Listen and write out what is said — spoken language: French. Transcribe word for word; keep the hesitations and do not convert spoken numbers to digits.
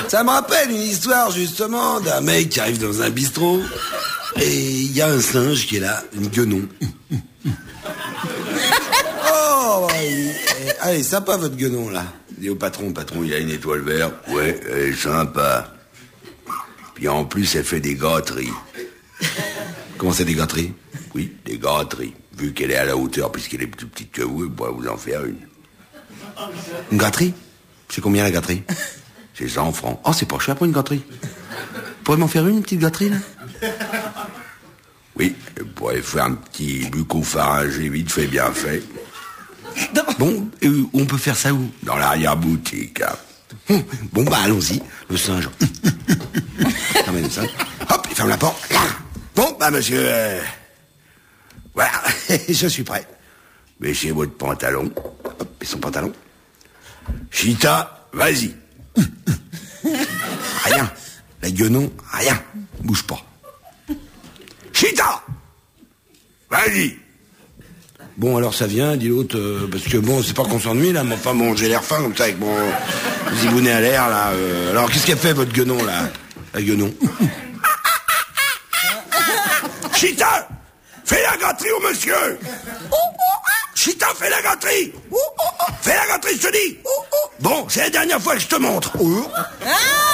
Ça me rappelle une histoire, justement, d'un mec qui arrive dans un bistrot, et il y a un singe qui est là, une guenon. Oh, il... allez, sympa votre guenon, là. Dis au patron, patron, il a une étoile verte. Ouais, elle est sympa. Puis en plus, elle fait des gâteries. Comment c'est des gâteries? Oui, des gâteries. Vu qu'elle est à la hauteur, puisqu'elle est plus petite que vous, elle pourrait vous en faire une. Une gâterie? C'est combien la gâterie? C'est cent francs. Oh, c'est pas cher pour une gâterie. Vous pourriez m'en faire une, une petite gâterie, là? Oui, vous pourriez faire un petit bucopharyngé vite fait, bien fait. Bon, euh, on peut faire ça où? Dans l'arrière-boutique. Hein. Bon, bah, allons-y. Le singe. Ramène le singe. Hop, il ferme la porte. Bon, bah, monsieur... Euh... Voilà, je suis prêt. Baissez votre pantalon. Hop, et son pantalon. Chita, vas-y. Rien. La guenon, rien. Bouge pas. Chita, vas-y. Bon, alors ça vient, dit l'autre, euh, parce que bon, c'est pas qu'on s'ennuie, là, mais enfin, bon, j'ai l'air fin, comme ça, avec mon zibounet à l'air, là. Euh, alors, qu'est-ce qu'elle fait, votre guenon, là? La guenon. Chita, fais la gâterie au monsieur. Chita, fais la gâterie. Fais la gâterie, je te dis. Bon, c'est la dernière fois que je te montre.